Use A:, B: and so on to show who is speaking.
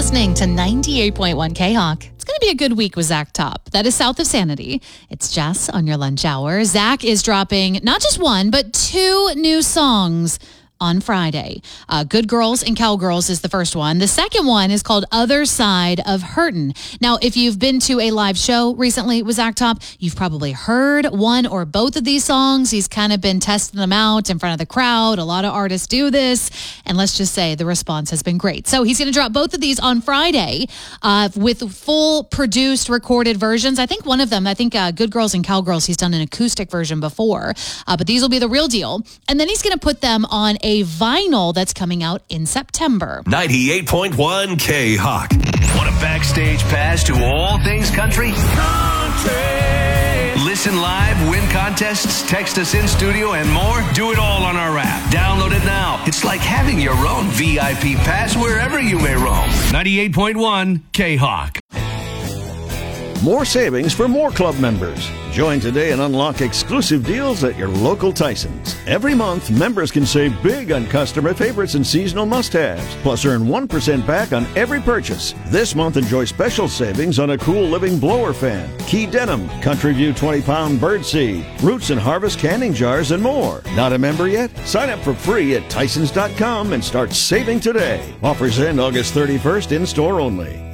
A: listening to 98.1 K-Hawk. It's going to be a good week with Zach Top. That is South of Sanity. It's Jess on your lunch hour. Zach is dropping not just one, but two new songs on Friday. Good Girls and Cowgirls is the first one. The second one is called Other Side of Hurtin'. Now, if you've been to a live show recently with Zach Top, you've probably heard one or both of these songs. He's kind of been testing them out in front of the crowd. A lot of artists do this, and let's just say the response has been great. So he's going to drop both of these on Friday with full produced, recorded versions. I think one of them, Good Girls and Cowgirls, he's done an acoustic version before, but these will be the real deal. And then he's going to put them on a vinyl that's coming out in September.
B: 98.1 K-Hawk. Want a backstage pass to all things country? Country! Listen live, win contests, text us in studio, and more? Do it all on our app. Download it now. It's like having your own VIP pass wherever you may roam. 98.1 K-Hawk.
C: More savings for more club members. Join today and unlock exclusive deals at your local Tyson's. Every month, members can save big on customer favorites and seasonal must-haves, plus earn 1% back on every purchase. This month, enjoy special savings on a Cool Living blower fan, Key Denim, Country View 20-pound birdseed, Roots and Harvest canning jars, and more. Not a member yet? Sign up for free at Tysons.com and start saving today. Offers end August 31st, in-store only.